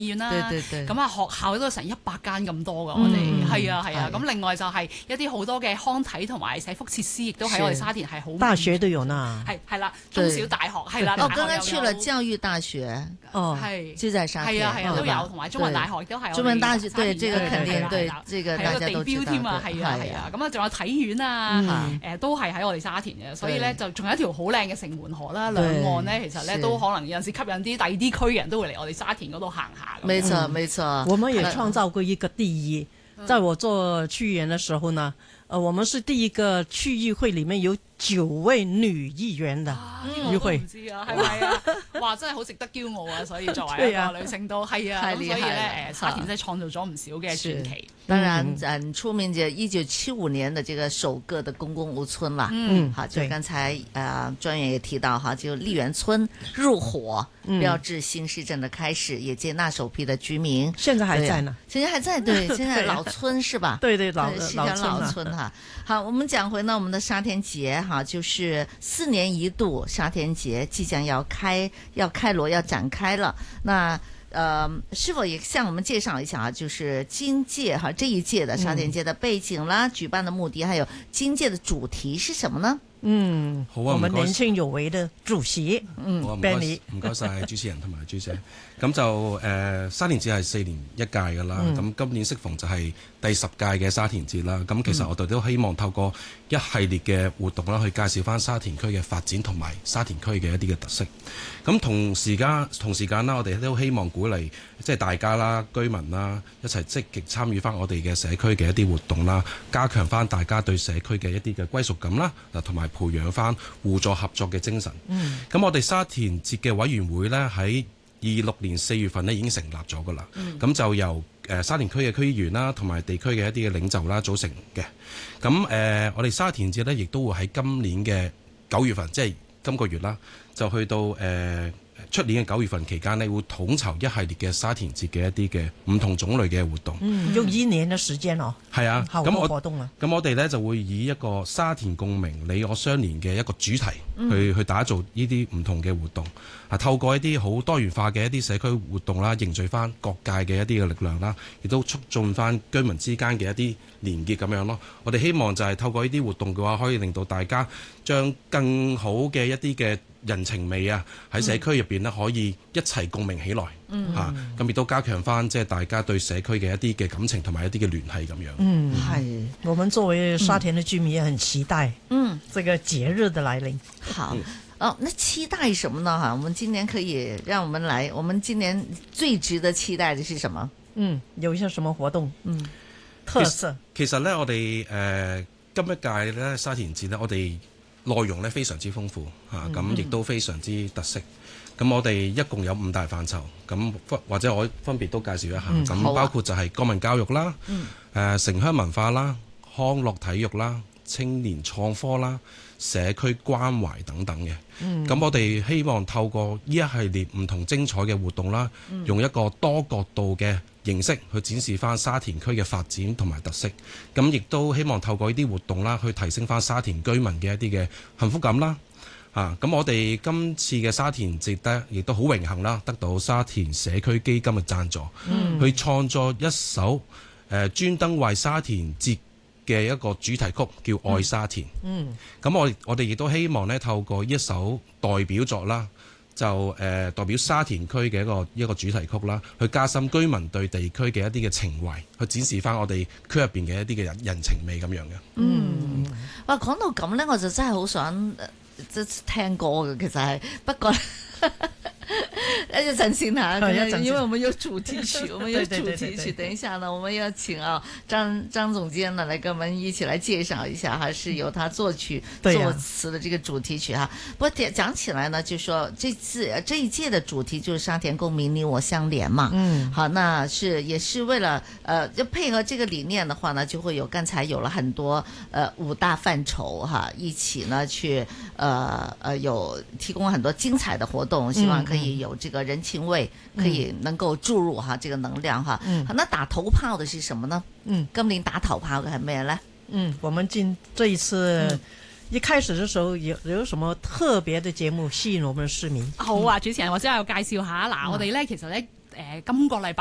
醫院啦， 對對對咁啊學校都有成100間咁多噶，我哋係啊係啊，咁另外就係一啲好多嘅康體同埋社福設施，亦都喺我哋沙田係好。 大學都有呢， 係啦，中小大學係啦。 我剛剛去了教育大學， 係就在沙田， 係啊都有，同埋中文大學都係。 中文大學對，這個肯定對，這個大家都知道。 添啊，係啊，咁啊仲有體院啊，都係喺我哋沙田嘅，所以咧就仲有一條好靚嘅城門河啦，兩岸咧其實咧都可能有陣時吸引啲第二啲區嘅人都會嚟我哋沙田嗰度行下。 沒錯沒錯， 我們也創造過一個第一，在我做區議員的時候呢，我們是第一個區議會裡面有9位女議員的議會。 唔知啊，係咪啊？哇，真係好值得驕傲啊！所以作為一個女性都係啊，咁所以咧沙田真係創造咗唔少嘅傳奇。 當然，很出名嘅1975年的這個首個的公共屋村啦，好，就剛才專員也提到哈，就麗園村入伙，標誌新市鎮的開始，也接納首批的居民。 現在還在呢， 現在還在，對，現在老村是吧？ 對對，老村哈。好，我們講回呢，我們的沙田節哈，就是4年一度沙田節即將要開鑼要展開了，那。是否也向我們介紹一下啊？就是今屆哈這一屆的沙田節的背景啦，舉辦的目的，還有今屆的主題是什麼呢？ 好啊，我們年輕有為的主席，Benny， 唔該晒主持人同埋朱姐。咁就沙田節係4年一屆噶啦，咁今年適逢就係第10屆嘅沙田節啦。咁其實我哋都希望透過一系列嘅活動啦，去介紹翻沙田區嘅發展同埋沙田區嘅一啲嘅特色。咁同時間啦，我哋都希望鼓勵即係大家啦、居民啦一齊積極參與翻我哋嘅社區嘅一啲活動啦，加強翻大家對社區嘅一啲嘅歸屬感啦，嗱同埋培養翻互助合作嘅精神。咁我哋沙田節嘅委員會呢，喺26年4月份呢已經成立咗噶啦。咁就由沙田區嘅區議員啦，同埋地區嘅一啲嘅領袖啦組成嘅。咁我哋沙田節呢，亦都會喺今年嘅9月份，即係今個月啦，就去到出年嘅9月份期間呢，會統籌一系列嘅沙田節嘅一啲嘅唔同種類嘅活動。 用1年嘅時間哦。係啊，好多活動啊。咁我哋呢就會以一個沙田共鳴、你我相連嘅一個主題去打造呢啲唔同嘅活動。透過一啲好多元化嘅一啲社區活動啦，凝聚翻各界嘅一啲嘅力量啦，亦都促進翻居民之間嘅一啲連結咁樣咯。我哋希望就係透過呢啲活動嘅話，可以令到大家將更好嘅一啲嘅人情味啊，喺社區入邊呢，可以一齊共鳴起來。咁亦都加強翻即係大家對社區嘅一啲嘅感情同埋一啲嘅聯繫咁樣。 係，我們作為沙田的居民也很期待這個節日的來臨。 好。那期待什麼呢？哈，我們今年可以讓我們來，我們今年最值得期待的是什麼？ 有一些什麼活動？特色。 其實呢，我哋今一屆呢沙田節呢，我哋內容呢非常之豐富嚇，咁亦都非常之特色。咁我哋一共有5大範疇，咁或者我分別都介紹一下。咁包括就係國民教育啦，城鄉文化啦，康樂體育啦，青年創科啦，社區關懷等等嘅。咁我哋希望透過呢一系列唔同精彩嘅活動啦，用一個多角度嘅形式去展示翻沙田區嘅發展同埋特色。咁亦都希望透過呢啲活動啦，去提升翻沙田居民嘅一啲嘅幸福感啦。咁我哋今次嘅沙田節呢，亦都好榮幸啦，得到沙田社區基金嘅贊助，去創作一首專登為沙田節嘅一個主題曲，叫《愛沙田》。咁我哋亦都希望呢，透過一首代表作啦，就代表沙田區嘅一個主題曲啦，去加深居民對地區嘅一啲嘅情懷，去展示翻我哋區入邊嘅一啲嘅人情味咁樣嘅。 哇，講到咁呢，我就真係好想聽歌嘅，其實係不過一陣先吓，因為我們有主題曲，我們有主題曲。等一下呢，我們要請張總監呢來跟我們一起來介紹一下，還是由他作曲作詞的這個主題曲哈。不過講起來呢，就說這一屆的主題就是沙田共鳴，你我相連嘛。好，那也是為了就配合這個理念的話呢，就會有剛才有了很多5大範疇哈，一起呢去有提供很多精彩的活動，希望可以有這個人情味，可以能夠注入哈這個能量哈。好，那打頭炮的是什麼呢？今年打頭炮嘅係咩呢？ 我們這一次一開始的時候有什麼特別的節目吸引我們市民？ 好啊，主持人或者我介紹下嗱，我哋咧其實咧今個禮拜